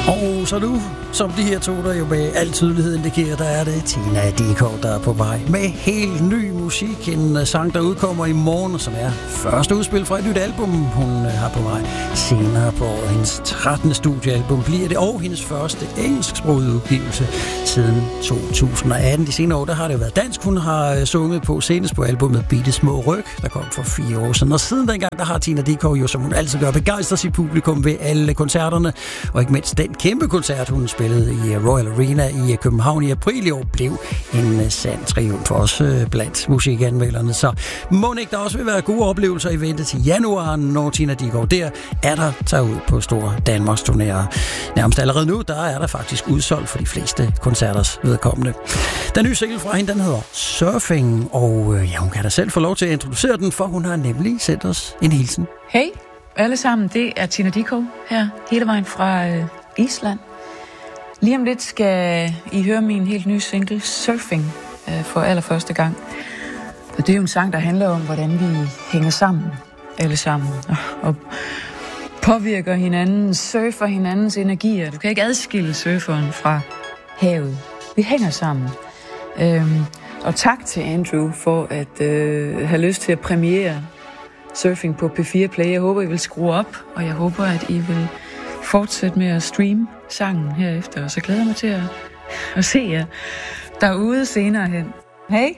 Og så nu, som de her to, der jo med al tydelighed indikerer, der er det Tina Dickow, der er på vej med helt ny musik. En sang, der udkommer i morgen, som er første udspil fra et nyt album, hun har på vej senere på året. Hendes 13. studiealbum bliver det, og hendes første engelsksprogede udgivelse siden 2018. De senere år, der har det været dansk. Hun har sunget på senest på albumet Bitte Små Ryg, der kom for 4 år siden. Og siden dengang, der har Tina Dickow jo, som hun altid gør, begejstret sit publikum ved alle koncerterne, og ikke mindst den kæmpe koncert, hun spillede i Royal Arena i København i april i år, blev en sand triumf også blandt musikanmelderne. Så må ikke der også vil være gode oplevelser i vente til januar, når Tina Dickow der er der tager ud på store Danmarks turnéer. Nærmest allerede nu, der er der faktisk udsolgt for de fleste koncerters vedkommende. Den nye single fra hende, den hedder Surfing, og hun kan da selv få lov til at introducere den, for hun har nemlig sendt os en hilsen. Hej alle sammen, det er Tina Dickow her, hele vejen fra Island. Lige om lidt skal I høre min helt nye single Surfing for allerførste gang. Og det er jo en sang, der handler om, hvordan vi hænger sammen, alle sammen, og påvirker hinanden, surfer hinandens energier. Du kan ikke adskille surferen fra havet. Vi hænger sammen. Og tak til Andrew for at have lyst til at premiere surfing på P4 Play. Jeg håber, I vil skrue op, og jeg håber, at I vil fortsætte med at streame sangen herefter. Og så glæder jeg mig til at se jer derude senere hen. Hej!